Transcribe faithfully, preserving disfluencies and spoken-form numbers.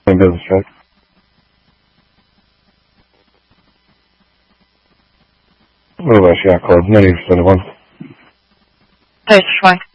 Same business check. What about shot code? ninety seventy-one. Hey, Schweik.